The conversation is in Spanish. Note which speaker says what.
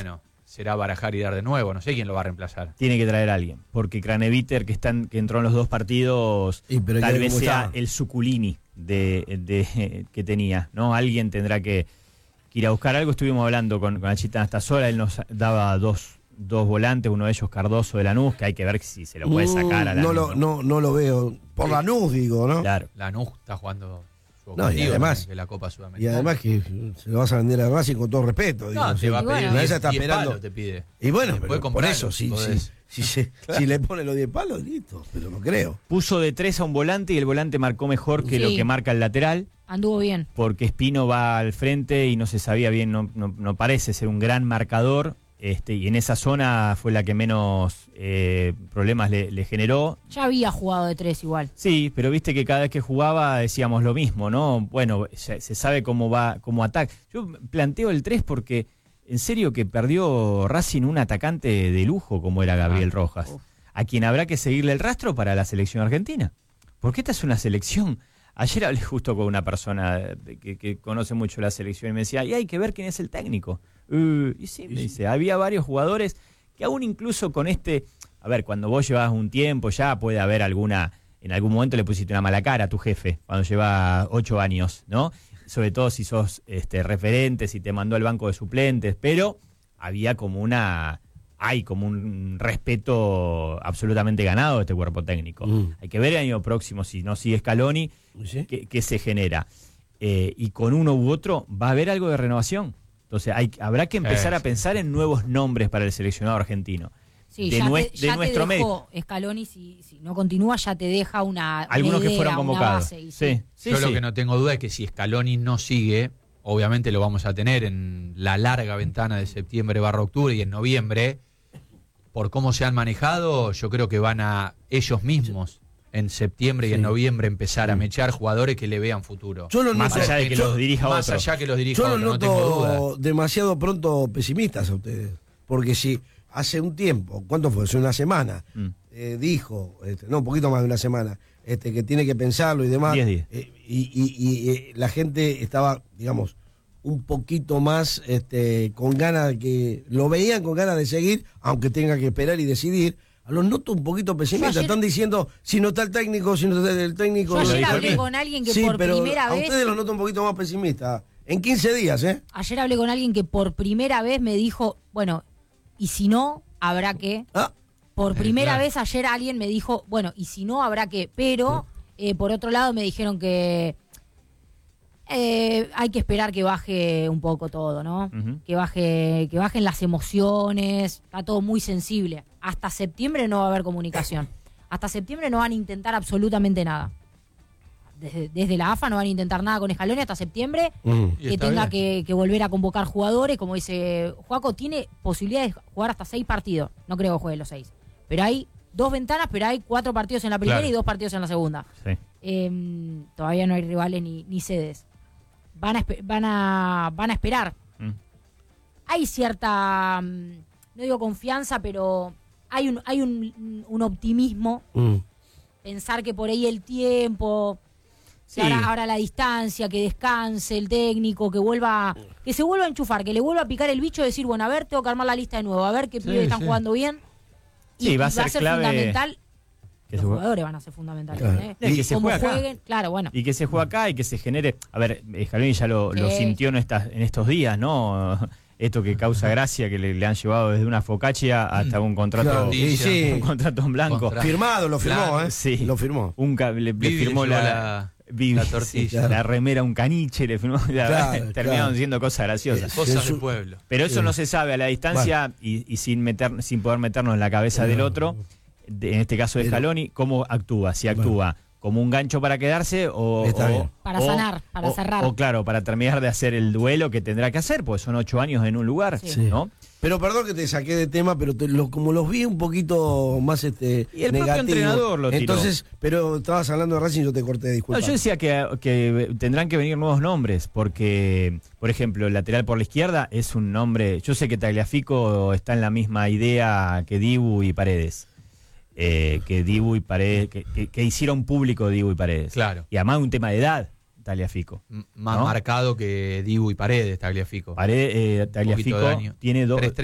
Speaker 1: bueno, será barajar y dar de nuevo. No sé quién lo va a reemplazar.
Speaker 2: Tiene que traer a alguien, porque Craneviter, que entró en los 2 partidos, tal vez sea el Suculini que tenía, ¿no? Alguien tendrá que ir a buscar algo. Estuvimos hablando con Nachito Anastasola, él nos daba dos volantes, uno de ellos Cardoso de Lanús, que hay que ver si se lo puede sacar a Lanús.
Speaker 3: No lo veo. Por Lanús, digo, ¿no?
Speaker 2: Claro.
Speaker 1: Lanús está jugando su
Speaker 3: y además,
Speaker 1: de la Copa Sudamericana.
Speaker 3: Y además que se lo vas a vender a Racing con todo respeto.
Speaker 1: No, te va a pedir
Speaker 3: 10
Speaker 1: palos, te pide.
Speaker 3: Y bueno,
Speaker 1: pero
Speaker 3: por eso, si le pone los 10 palos, listo, pero no creo.
Speaker 2: Puso de 3 a un volante y el volante marcó mejor que lo que marca el lateral.
Speaker 4: Anduvo bien.
Speaker 2: Porque Espino va al frente y no se sabía bien, no parece ser un gran marcador. Y en esa zona fue la que menos problemas le generó.
Speaker 4: Ya había jugado de 3 igual.
Speaker 2: Sí, pero viste que cada vez que jugaba decíamos lo mismo, ¿no? Bueno, se sabe cómo ataca. Yo planteo el 3 porque en serio que perdió Racing un atacante de lujo como era Gabriel Rojas, a quien habrá que seguirle el rastro para la selección argentina. Porque esta es una selección. Ayer hablé justo con una persona que conoce mucho la selección y me decía, y hay que ver quién es el técnico. Y sí, me dice, había varios jugadores que aún incluso con a ver, cuando vos llevas un tiempo ya puede haber en algún momento le pusiste una mala cara a tu jefe, cuando lleva 8 años, ¿no? Sobre todo si sos referente, si te mandó al banco de suplentes, pero había como un respeto absolutamente ganado de este cuerpo técnico. Hay que ver el año próximo, si no sigue Scaloni, qué se genera. Y con uno u otro va a haber algo de renovación. Entonces habrá que empezar a pensar en nuevos nombres para el seleccionado argentino.
Speaker 4: Sí,
Speaker 2: de nuestro medio.
Speaker 4: Scaloni, si no continúa, ya te deja
Speaker 2: algunos
Speaker 4: idea,
Speaker 2: que fueron convocados.
Speaker 4: Base,
Speaker 1: Yo lo que no tengo duda es que si Scaloni no sigue, obviamente lo vamos a tener en la larga ventana de septiembre/octubre y en noviembre. Por cómo se han manejado, yo creo que van a ellos mismos en septiembre y en noviembre empezar a mechar jugadores que le vean futuro.
Speaker 2: Más allá de que los dirija otro.
Speaker 1: Más allá que los dirija
Speaker 3: otro,
Speaker 1: no
Speaker 3: noto
Speaker 1: tengo duda.
Speaker 3: demasiado pronto pesimistas a ustedes. Porque si hace un tiempo, ¿cuánto fue? Hace una semana, dijo, un poquito más de una semana, que tiene que pensarlo y demás.
Speaker 2: 10 días.
Speaker 3: Y la gente estaba, digamos, un poquito más con ganas de que lo veían con ganas de seguir, aunque tenga que esperar y decidir. A los noto un poquito pesimistas. Están diciendo, si no está el técnico, si no está el técnico.
Speaker 4: Yo ayer hablé con alguien que por primera vez...
Speaker 3: a ustedes los noto un poquito más pesimistas. En 15 días, ¿eh?
Speaker 4: Ayer hablé con alguien que por primera vez me dijo, bueno, y si no, habrá que... Por primera vez ayer alguien me dijo, bueno, y si no, habrá que... Pero, por otro lado, me dijeron que... hay que esperar que baje un poco todo, ¿no? Que bajen las emociones, está todo muy sensible. Hasta septiembre no va a haber comunicación. Hasta septiembre no van a intentar absolutamente nada. Desde la AFA no van a intentar nada con Scaloni hasta septiembre, que tenga que volver a convocar jugadores. Como dice Joaco, tiene posibilidad de jugar hasta 6 partidos. No creo que juegue los 6. Pero hay 2 ventanas, pero hay 4 partidos en la primera y 2 partidos en la segunda. Sí. Todavía no hay rivales ni sedes. Van a esperar. Hay cierta, no digo confianza, pero hay un optimismo. Pensar que por ahí el tiempo, ahora la distancia, que descanse el técnico, que se vuelva a enchufar, que le vuelva a picar el bicho y decir, bueno, a ver, tengo que armar la lista de nuevo, a ver qué pibes están jugando bien.
Speaker 2: Y va a ser clave,
Speaker 4: fundamental. Los jugadores van a ser fundamentales.
Speaker 2: Claro. Y que se juegue acá.
Speaker 4: Claro, bueno.
Speaker 2: Y que se juegue acá y que se genere... A ver, Scaloni ya lo sintió en estos días, ¿no? Esto que causa gracia, que le han llevado desde una focaccia hasta un contrato, un contrato en blanco.
Speaker 3: Firmado, lo firmó, ¿eh?
Speaker 2: Sí.
Speaker 3: Lo firmó.
Speaker 2: Le firmó la tortilla. La remera, un caniche, le firmó. Terminaron diciendo cosas graciosas.
Speaker 1: Cosas del pueblo.
Speaker 2: Pero eso no se sabe a la distancia y sin poder meternos en la cabeza del otro. En este caso de Scaloni, ¿cómo actúa? Si actúa como un gancho para quedarse o
Speaker 4: para sanar, para cerrar.
Speaker 2: O claro, para terminar de hacer el duelo que tendrá que hacer, pues son 8 años en un lugar, ¿no?
Speaker 3: Pero perdón que te saqué de tema, pero como los vi un poquito más
Speaker 2: y el
Speaker 3: negativo,
Speaker 2: propio entrenador lo tiró.
Speaker 3: Entonces, pero estabas hablando de Racing, yo te corté, disculpa.
Speaker 2: No, yo decía que tendrán que venir nuevos nombres, porque, por ejemplo, el lateral por la izquierda es un nombre, yo sé que Tagliafico está en la misma idea que Dibu y Paredes. Que Dibu y Paredes, que hicieron público Dibu y Paredes.
Speaker 1: Claro.
Speaker 2: Y además un tema de edad, Tagliafico.
Speaker 1: Más marcado que Dibu y Paredes, Tagliafico.
Speaker 2: Tagliafico tiene 2